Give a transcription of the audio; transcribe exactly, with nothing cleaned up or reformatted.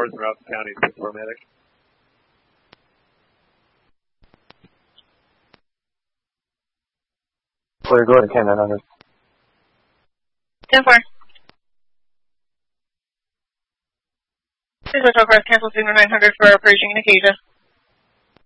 four throughout the county for paramedic. Clear, go ahead, ten nine hundred. ten four. This is Hotel Cross, cancel signal nine hundred for Operation Acacia.